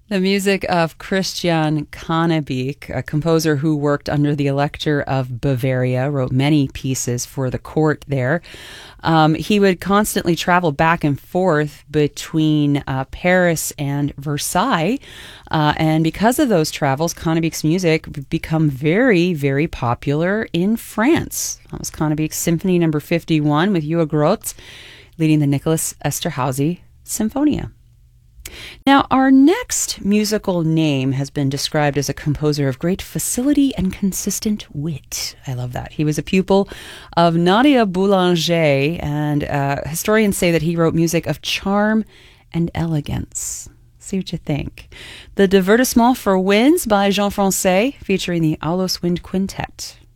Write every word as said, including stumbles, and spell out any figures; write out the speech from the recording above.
The music of Christian Connebeke, a composer who worked under the Elector of Bavaria, wrote many pieces for the court there. Um, he would constantly travel back and forth between uh, Paris and Versailles. Uh, and because of those travels, Connebeke's music would become very, very popular in France. That was Connebeke's Symphony Number fifty-one with Joa Grotz leading the Nicholas Esterhazy Symphonia. Now, our next musical name has been described as a composer of great facility and consistent wit. I love that. He was a pupil of Nadia Boulanger, and uh, historians say that he wrote music of charm and elegance. See what you think. The Divertissement for Winds by Jean Francais, featuring the Aulos Wind Quintet.